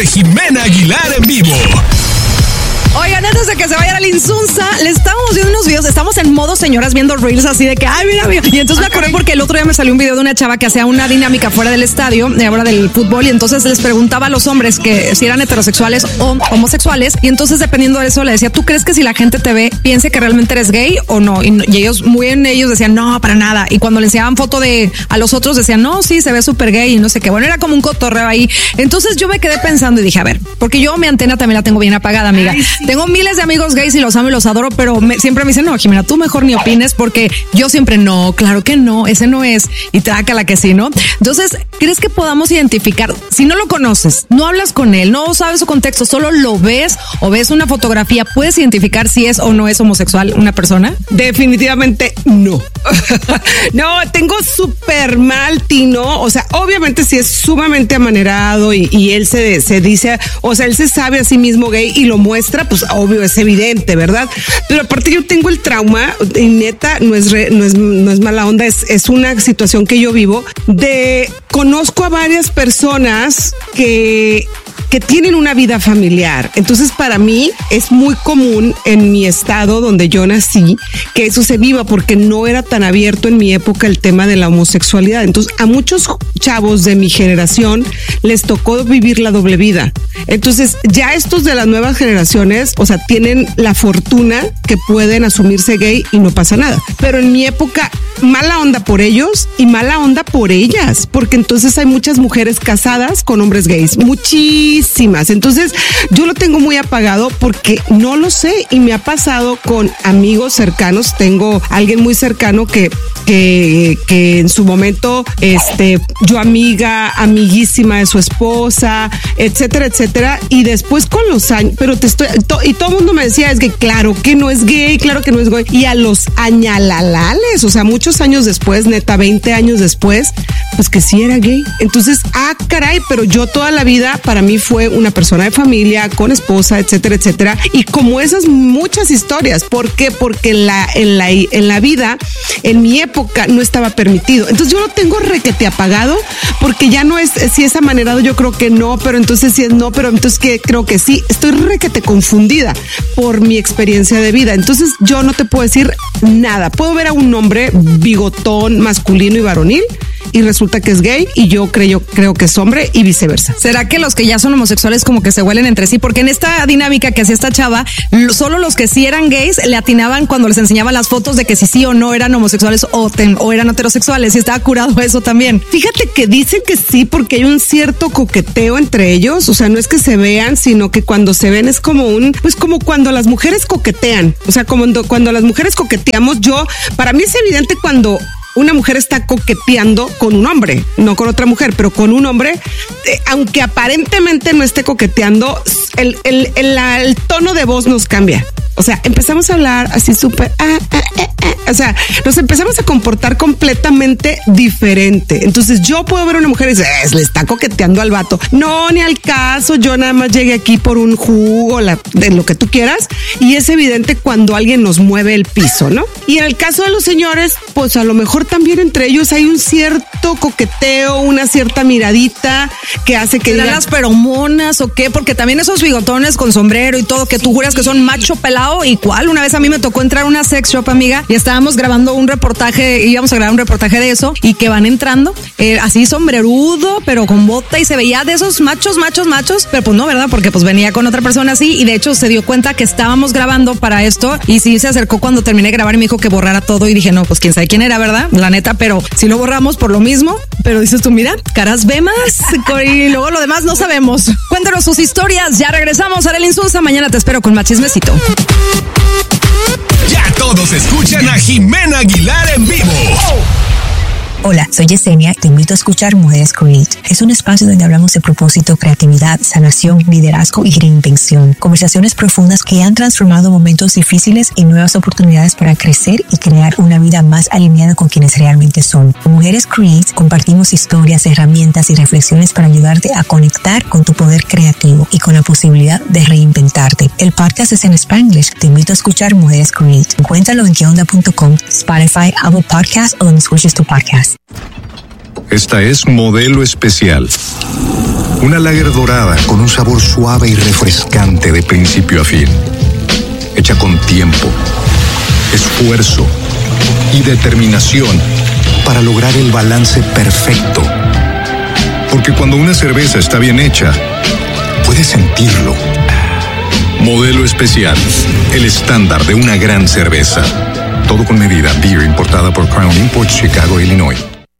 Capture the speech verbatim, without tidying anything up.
de Jimena Aguilar en vivo. Oigan, antes de que se vaya la Insunza, le estábamos viendo unos videos, estamos en modo señoras viendo reels así de que, ay, mira, mira. Y entonces me acordé porque el otro día me salió un video de una chava que hacía una dinámica fuera del estadio, de ahora del fútbol, y entonces les preguntaba a los hombres que si eran heterosexuales o homosexuales, y entonces dependiendo de eso le decía, ¿tú crees que si la gente te ve, piense que realmente eres gay o no? Y, y ellos, muy en ellos decían, no, para nada. Y cuando le enseñaban foto de a los otros decían, no, sí, se ve súper gay y no sé qué. Bueno, era como un cotorreo ahí. Entonces yo me quedé pensando y dije, a ver, porque yo mi antena también la tengo bien apagada, amiga. Ay, sí. Tengo miles de amigos gays y los amo y los adoro, pero me, siempre me dicen, no, Jimena, tú mejor ni opines, porque yo siempre, no, claro que no, ese no es, y trácala que sí, ¿no? Entonces, ¿crees que podamos identificar, si no lo conoces, no hablas con él, no sabes su contexto, solo lo ves o ves una fotografía, puedes identificar si es o no es homosexual una persona? Definitivamente no. No, tengo súper mal tino, o sea, obviamente si es sumamente amanerado y, y él se, se dice, o sea, él se sabe a sí mismo gay y lo muestra, pues obvio, es evidente, ¿verdad? Pero aparte yo tengo el trauma, y neta, no es, re, no es, no es mala onda, es, es una situación que yo vivo, de conozco a varias personas que que tienen una vida familiar. Entonces, para mí es muy común en mi estado donde yo nací que eso se viva, porque no era tan abierto en mi época el tema de la homosexualidad. Entonces, a muchos chavos de mi generación les tocó vivir la doble vida. Entonces, ya estos de las nuevas generaciones, o sea, tienen la fortuna que pueden asumirse gay y no pasa nada. Pero en mi época, mala onda por ellos y mala onda por ellas, porque entonces hay muchas mujeres casadas con hombres gays, muchísimas. Entonces yo lo tengo muy apagado porque no lo sé, y me ha pasado con amigos cercanos. Tengo alguien muy cercano que que, que en su momento este yo amiga, amiguísima de su esposa, etcétera, etcétera, y después con los años, pero te estoy to, y todo el mundo me decía, es que claro que no es gay, claro que no es gay, y a los añalalales, o sea, muchos años después, neta, veinte años después, pues que sí era gay. Entonces, ah, caray, pero yo toda la vida para mí fue una persona de familia, con esposa, etcétera, etcétera, y como esas muchas historias. ¿Por qué? Porque en la, en la, en la vida, en mi época, no estaba permitido. Entonces yo lo tengo requete apagado, porque ya no es, si es amanerado, yo creo que no, pero entonces si es no, pero entonces que creo que sí. Estoy requete confundida por mi experiencia de vida. Entonces yo no te puedo decir nada. Puedo ver a un hombre bigotón, masculino y varonil, y resulta que es gay, y yo creo, creo que es hombre, y viceversa. ¿Será que los que ya son homosexuales como que se huelen entre sí? Porque en esta dinámica que hacía esta chava, solo los que sí eran gays le atinaban cuando les enseñaban las fotos de que si sí o no eran homosexuales o, ten, o eran heterosexuales, y estaba curado eso también. Fíjate que dicen que sí, porque hay un cierto coqueteo entre ellos, o sea, no es que se vean, sino que cuando se ven es como un, pues como cuando las mujeres coquetean, o sea, como cuando, cuando las mujeres coqueteamos, yo, para mí es evidente cuando una mujer está coqueteando con un hombre, no con otra mujer, pero con un hombre, eh, aunque aparentemente no esté coqueteando, el, el, el, la, el tono de voz nos cambia. O sea, empezamos a hablar así súper, ah, ah, ah, ah. O sea, nos empezamos a comportar completamente diferente. Entonces yo puedo ver a una mujer y decir, eh, le está coqueteando al vato. No, ni al caso, yo nada más llegué aquí por un jugo, la, de lo que tú quieras, y es evidente cuando alguien nos mueve el piso, ¿no? Y en el caso de los señores, pues a lo mejor también entre ellos hay un cierto coqueteo, una cierta miradita que hace que digan las feromonas o qué, porque también esos bigotones con sombrero y todo que tú juras que son macho pelado. ¿Y cuál? Una vez a mí me tocó entrar a una sex shop, amiga, y estábamos grabando un reportaje, íbamos a grabar un reportaje de eso, y que van entrando, eh, así sombrerudo, pero con bota, y se veía de esos machos, machos, machos, pero pues no, ¿verdad? Porque pues venía con otra persona así, y de hecho se dio cuenta que estábamos grabando para esto, y sí se acercó cuando terminé de grabar y me dijo que borrara todo, y dije, no, pues quién sabe quién era, ¿verdad? La neta, pero si lo borramos por lo mismo, pero dices tú, mira, caras ve más, y luego lo demás no sabemos. Cuéntanos sus historias, ya regresamos a la Insunza, mañana te espero con más chismecito. Ya todos escuchan a Jimena Aguilar en vivo. Hola, soy Yesenia y te invito a escuchar Mujeres Create. Es un espacio donde hablamos de propósito, creatividad, sanación, liderazgo y reinvención. Conversaciones profundas que han transformado momentos difíciles en nuevas oportunidades para crecer y crear una vida más alineada con quienes realmente son. En Mujeres Create compartimos historias, herramientas y reflexiones para ayudarte a conectar con tu poder creativo y con la posibilidad de reinventarte. El podcast es en Spanglish. Te invito a escuchar Mujeres Create. Encuéntralo en que onda punto com, Spotify, Apple Podcasts o donde escuches tu podcast. Esta es Modelo Especial. Una lager dorada con un sabor suave y refrescante de principio a fin. Hecha con tiempo, esfuerzo y determinación para lograr el balance perfecto. Porque cuando una cerveza está bien hecha, puedes sentirlo. Modelo Especial, el estándar de una gran cerveza. Todo con medida. Beer importada por Crown Imports, Chicago, Illinois.